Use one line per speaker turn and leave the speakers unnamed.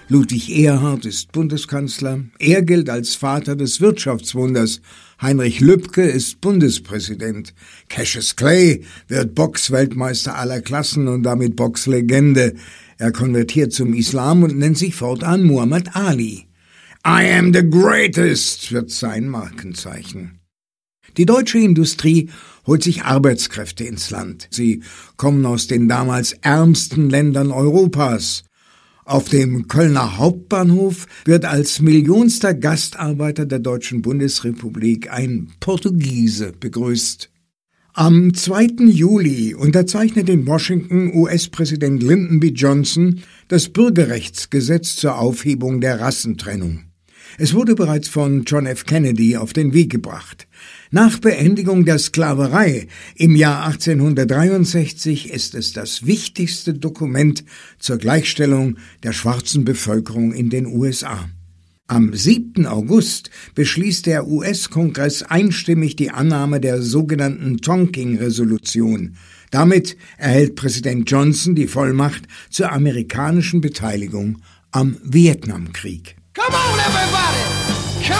Ludwig Erhard ist Bundeskanzler. Er gilt als Vater des Wirtschaftswunders. Heinrich Lübke ist Bundespräsident. Cassius Clay wird Boxweltmeister aller Klassen und damit Boxlegende. Er konvertiert zum Islam und nennt sich fortan Muhammad Ali. I am the greatest wird sein Markenzeichen. Die deutsche Industrie holt sich Arbeitskräfte ins Land. Sie kommen aus den damals ärmsten Ländern Europas. Auf dem Kölner Hauptbahnhof wird als millionster Gastarbeiter der Deutschen Bundesrepublik ein Portugiese begrüßt. Am 2. Juli unterzeichnet in Washington US-Präsident Lyndon B. Johnson das Bürgerrechtsgesetz zur Aufhebung der Rassentrennung. Es wurde bereits von John F. Kennedy auf den Weg gebracht. Nach Beendigung der Sklaverei im Jahr 1863 ist es das wichtigste Dokument zur Gleichstellung der schwarzen Bevölkerung in den USA. Am 7. August beschließt der US-Kongress einstimmig die Annahme der sogenannten Tonkin-Resolution. Damit erhält Präsident Johnson die Vollmacht zur amerikanischen Beteiligung am Vietnamkrieg.
Come on, everybody!